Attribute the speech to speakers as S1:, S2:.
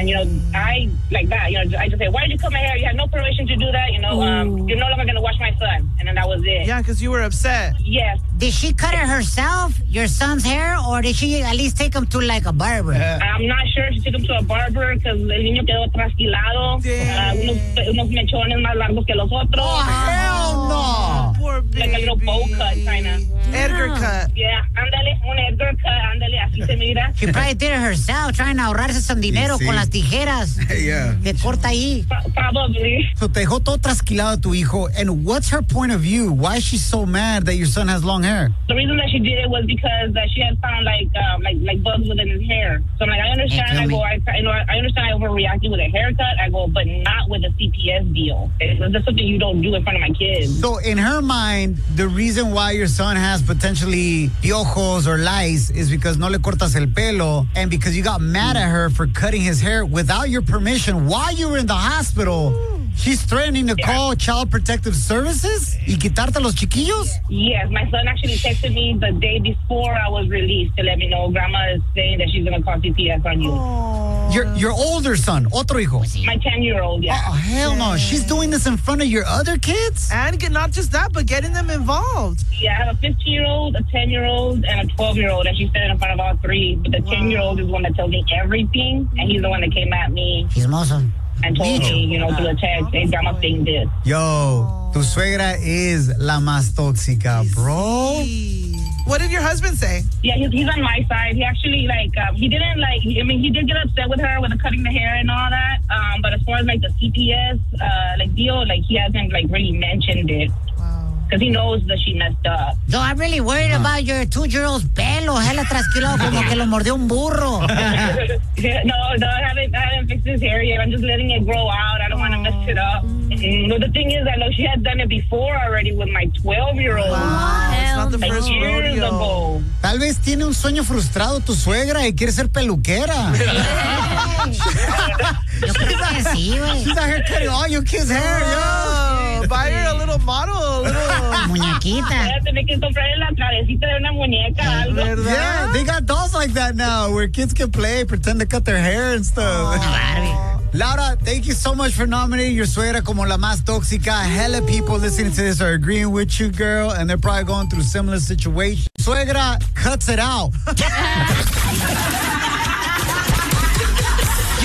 S1: And, I, like that, I just say, why did you cut my hair? You had no permission to do that, you're no longer going to watch my son. And then that was it.
S2: Yeah, because you were upset.
S1: Yes.
S3: Did she cut it herself, your son's hair, or did she at least take him to, like, a barber?
S1: I'm not sure if she took him to a barber because el niño quedó trasquilado. Unos mechones más largos que los otros.
S3: Oh, hell no.
S2: Poor baby.
S1: Like a little bowl cut, kind of.
S2: Edgar cut.
S1: Yeah, ándale, un Edgar cut, ándale, así se mira.
S3: She probably did it herself, trying to ahorrarse some dinero con las tijeras.
S4: Yeah.
S3: De corta ahí.
S1: Probably.
S5: So te dejó todo trasquilado tu hijo. And what's her point of view? Why is she so mad that your son has long hair?
S1: The reason that she did it was because she had found like bugs within his hair. So I'm like, I understand. I understand I overreacted with a haircut. I go, but not with a CPS deal. That's something you don't do in front of my kids.
S5: So in her mind, the reason why your son has potentially piojos or lice is because no le cortas el pelo, and because you got mad at her for cutting his hair without your permission while you were in the hospital. She's threatening to call Child Protective Services y quitarte los chiquillos?
S1: Yes, my son actually texted me the day before I was released to let me know Grandma is saying that she's going to call CPS on you.
S5: Your older son, otro hijo.
S1: My 10-year-old, yeah.
S5: Oh, hell no. She's doing this in front of your other kids?
S2: And not just that, but getting them involved.
S1: Yeah, I have a 15-year-old, a 10-year-old, and a 12-year-old, and she's standing in front of all three. But the 10-year-old is the one that tells me everything, and he's the one that came at me.
S3: Chismoso.
S1: And told me, through a text, hey, Grandma saying this.
S5: Yo, tu suegra is la más tóxica, bro.
S2: What did your husband say?
S1: Yeah, he's on my side. He actually, he didn't, he did get upset with her with the cutting the hair and all that. But as far as, the CPS, deal, he hasn't, really mentioned it. Because he knows that she messed up.
S3: So I'm really worried about your 2-year-old's pelo. Hella trasquilado como que lo mordió un burro.
S1: No, I haven't fixed his hair yet. I'm just letting it grow out. I don't want to mess it up. No, the thing is, I know she had done it before already with my 12-year-old.
S2: Wow, it's not the first
S1: years
S2: rodeo.
S1: ago.
S5: Tal vez tiene un sueño frustrado tu suegra y quiere ser peluquera.
S3: Yo creo que sí, güey.
S5: She's out here cutting all your kids' hair, yo.
S2: Buy her a little model, a little...
S3: Muñequita.
S1: Voy a tener que comprarle la cabecita de una muñeca, algo.
S5: Yeah, they got dolls like that now where kids can play, pretend to cut their hair and stuff. Laura, thank you so much for nominating your suegra como la más tóxica. Hella people listening to this are agreeing with you, girl, and they're probably going through similar situations. Suegra cuts it out.